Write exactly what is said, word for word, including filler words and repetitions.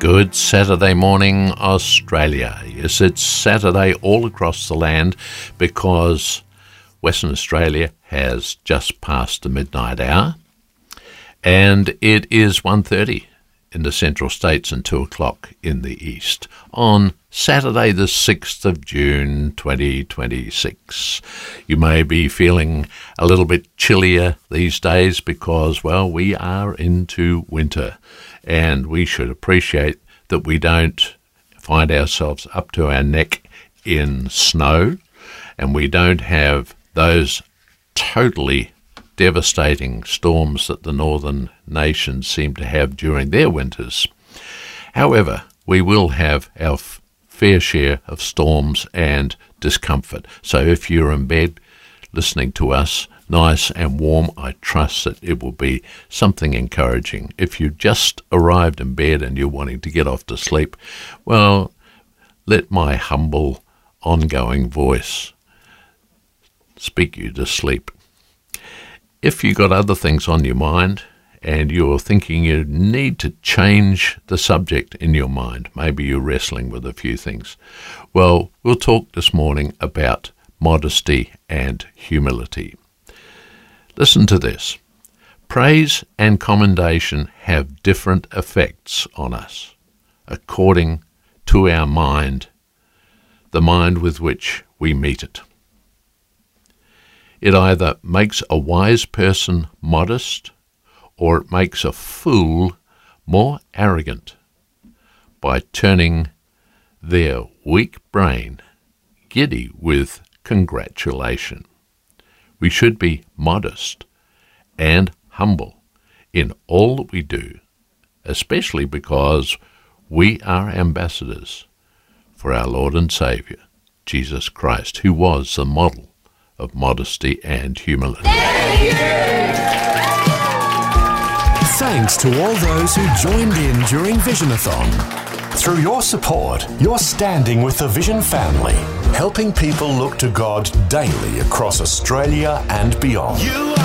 Good Saturday morning, Australia. Yes, it's Saturday all across the land because Western Australia has just passed the midnight hour and it is one thirty in the Central States and two o'clock in the East on Saturday the sixth of June twenty twenty-six. You may be feeling a little bit chillier these days because, well, we are into winter. And we should appreciate that we don't find ourselves up to our neck in snow, and we don't have those totally devastating storms that the northern nations seem to have during their winters. However, we will have our f- fair share of storms and discomfort. So if you're in bed listening to us, nice and warm, I trust that it will be something encouraging. If you just arrived in bed and you're wanting to get off to sleep, well, let my humble, ongoing voice speak you to sleep. If you've got other things on your mind and you're thinking you need to change the subject in your mind, maybe you're wrestling with a few things, well, we'll talk this morning about modesty and humility. Listen to this. Praise and commendation have different effects on us, according to our mind, the mind with which we meet it. It either makes a wise person modest, or it makes a fool more arrogant by turning their weak brain giddy with congratulation. We should be modest and humble in all that we do, especially because we are ambassadors for our Lord and Saviour, Jesus Christ, who was the model of modesty and humility. Thanks to all those who joined in during Visionathon. Through your support, you're standing with the Vision family, helping people look to God daily across Australia and beyond. You